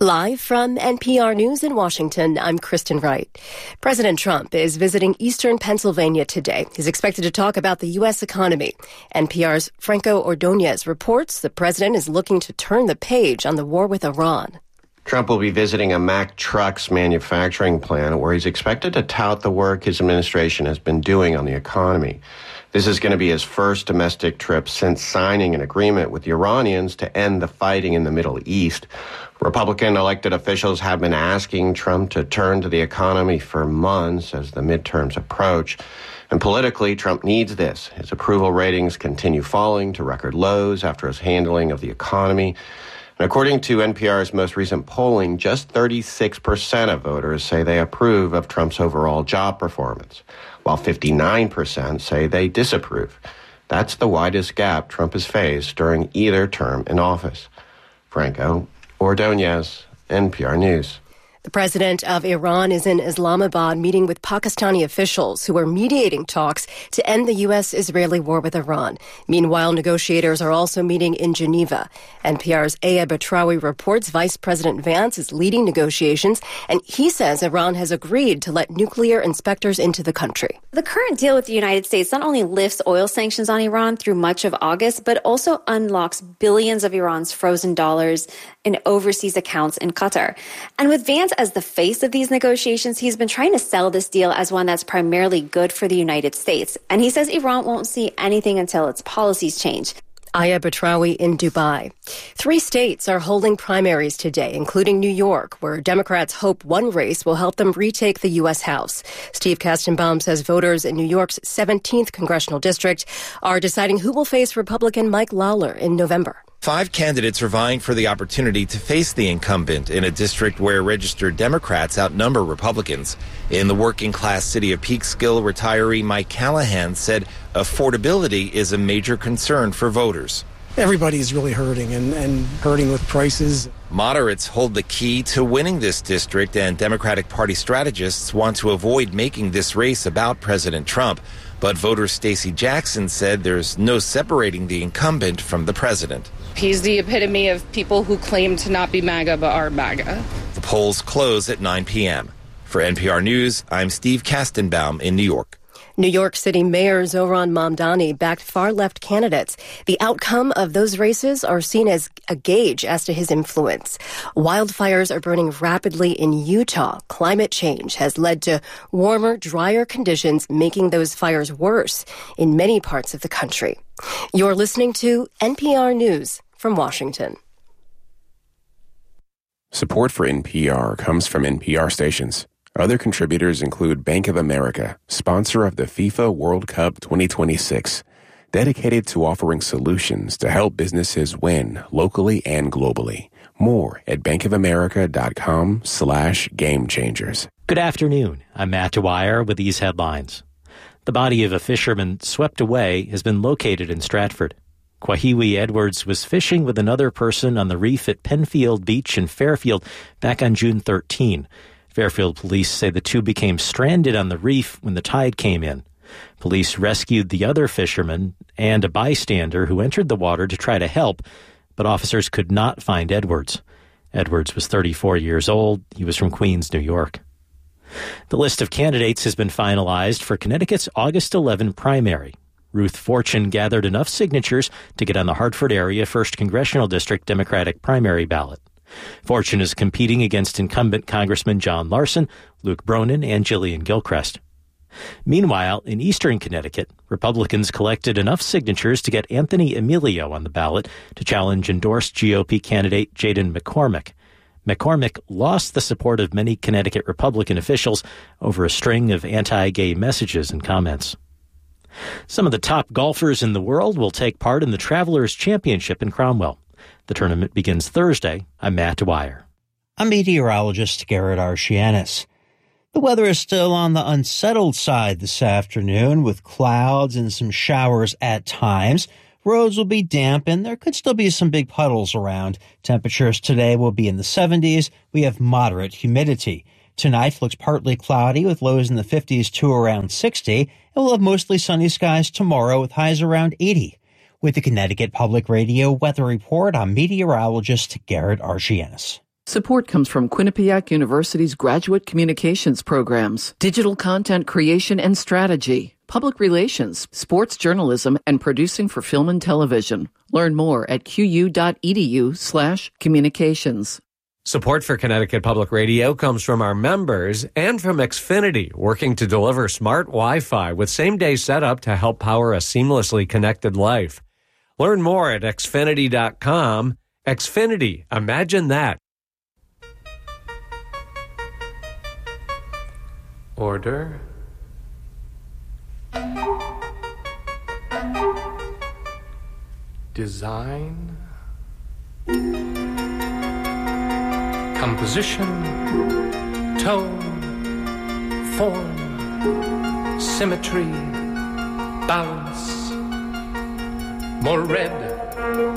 Live from NPR News in Washington, I'm Kristen Wright. President Trump is visiting eastern Pennsylvania today. He's expected to talk about the U.S. economy. NPR's Franco Ordonez reports the president is looking to turn the page on the war with Iran. Trump will be visiting a Mack Trucks manufacturing plant where he's expected to tout the work his administration has been doing on the economy. This is going to be his first domestic trip since signing an agreement with the Iranians to end the fighting in the Middle East. Republican elected officials have been asking Trump to turn to the economy for months as the midterms approach. And politically, Trump needs this. His approval ratings continue falling to record lows after his handling of the economy. And according to NPR's most recent polling, just 36% of voters say they approve of Trump's overall job performance, while 59% say they disapprove. That's the widest gap Trump has faced during either term in office. Franco Ordonez, NPR News. The president of Iran is in Islamabad meeting with Pakistani officials who are mediating talks to end the U.S.-Israeli war with Iran. Meanwhile, negotiators are also meeting in Geneva. NPR's Aya Batrawi reports Vice President Vance is leading negotiations, and he says Iran has agreed to let nuclear inspectors into the country. The current deal with the United States not only lifts oil sanctions on Iran through much of August, but also unlocks billions of Iran's frozen dollars in overseas accounts in Qatar. And with Vance as the face of these negotiations, he's been trying to sell this deal as one that's primarily good for the United States. And he says Iran won't see anything until its policies change. Aya Batrawi in Dubai. 3 states are holding primaries today, including New York, where Democrats hope one race will help them retake the U.S. House. Steve Kastenbaum says voters in New York's 17th congressional district are deciding who will face Republican Mike Lawler in November. 5 candidates are vying for the opportunity to face the incumbent in a district where registered Democrats outnumber Republicans. In the working-class city of Peekskill, retiree Mike Callahan said affordability is a major concern for voters. Everybody is really hurting and hurting with prices. Moderates hold the key to winning this district, and Democratic Party strategists want to avoid making this race about President Trump. But voter Stacey Jackson said there's no separating the incumbent from the president. He's the epitome of people who claim to not be MAGA but are MAGA. The polls close at 9 p.m. For NPR News, I'm Steve Kastenbaum in New York. New York City Mayor Zohran Mamdani backed far-left candidates. The outcome of those races are seen as a gauge as to his influence. Wildfires are burning rapidly in Utah. Climate change has led to warmer, drier conditions, making those fires worse in many parts of the country. You're listening to NPR News from Washington. Support for NPR comes from NPR stations. Other contributors include Bank of America, sponsor of the FIFA World Cup 2026, dedicated to offering solutions to help businesses win locally and globally. More at bankofamerica.com/gamechangers. Good afternoon. I'm Matt Dwyer with these headlines. The body of a fisherman swept away has been located in Stratford. Kwahiwi Edwards was fishing with another person on the reef at Penfield Beach in Fairfield back on June 13. Fairfield police say the two became stranded on the reef when the tide came in. Police rescued the other fisherman and a bystander who entered the water to try to help, but officers could not find Edwards. Edwards was 34 years old. He was from Queens, New York. The list of candidates has been finalized for Connecticut's August 11 primary. Ruth Fortune gathered enough signatures to get on the Hartford area 1st Congressional District Democratic primary ballot. Fortune is competing against incumbent Congressman John Larson, Luke Bronin, and Jillian Gilchrist. Meanwhile, in eastern Connecticut, Republicans collected enough signatures to get Anthony Emilio on the ballot to challenge endorsed GOP candidate Jaden McCormick. McCormick lost the support of many Connecticut Republican officials over a string of anti-gay messages and comments. Some of the top golfers in the world will take part in the Travelers Championship in Cromwell. The tournament begins Thursday. I'm Matt Dwyer. I'm meteorologist Garrett Archianis. The weather is still on the unsettled side this afternoon, with clouds and some showers at times. Roads will be damp, and there could still be some big puddles around. Temperatures today will be in the 70s. We have moderate humidity. Tonight looks partly cloudy with lows in the 50s to around 60, and we'll have mostly sunny skies tomorrow with highs around 80. With the Connecticut Public Radio Weather Report, I'm meteorologist Garrett Archianis. Support comes from Quinnipiac University's Graduate Communications programs, digital content creation and strategy, public relations, sports journalism, and producing for film and television. Learn more at qu.edu/communications. Support for Connecticut Public Radio comes from our members and from Xfinity, working to deliver smart Wi-Fi with same-day setup to help power a seamlessly connected life. Learn more at Xfinity.com. Xfinity, imagine that. Order. Design. Composition. Tone. Form. Symmetry. Balance. More red.